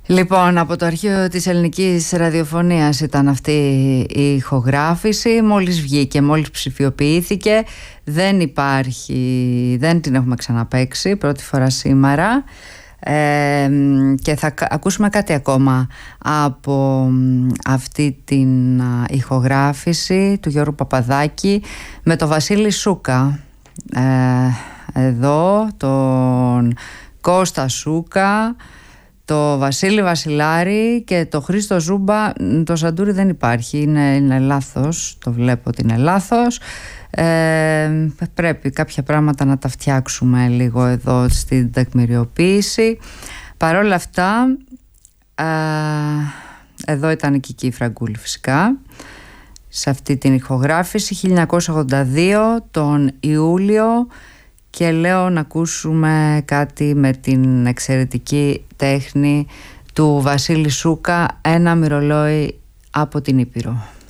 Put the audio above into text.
Λοιπόν, από το αρχείο της ελληνικής ραδιοφωνίας ήταν αυτή η ηχογράφηση. Μόλις βγήκε, μόλις ψηφιοποιήθηκε. Δεν υπάρχει, δεν την έχουμε ξαναπαίξει, πρώτη φορά σήμερα. Και θα ακούσουμε κάτι ακόμα από αυτή την ηχογράφηση του Γιώργου Παπαδάκη με τον Βασίλη Σούκα. Εδώ τον Κώστα Σούκα, το Βασίλη Βασιλάρη και το Χρήστο Ζούμπα. Το Σαντούρι δεν υπάρχει, είναι λάθος, το βλέπω ότι είναι λάθος. Πρέπει κάποια πράγματα να τα φτιάξουμε λίγο εδώ στην τεκμηριοποίηση. Παρόλα αυτά, εδώ ήταν η Κική Φραγκούλη φυσικά, σε αυτή την ηχογράφηση 1982 τον Ιούλιο. Και λέω να ακούσουμε κάτι με την εξαιρετική τέχνη του Βασίλη Σούκα, ένα μυρολόι από την Ήπειρο.